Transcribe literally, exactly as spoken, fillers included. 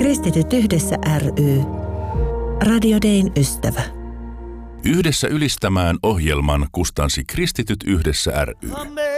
Kristityt yhdessä ry. Radio Dayn ystävä. Yhdessä ylistämään ohjelman kustansi Kristityt yhdessä ry. Amen.